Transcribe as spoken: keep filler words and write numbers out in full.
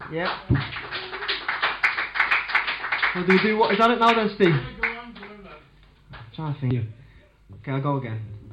Yep. So do we do what? Is that it now then, Steve? Yeah, go on, go on, lad. I'm trying to think. Okay, I'll go again.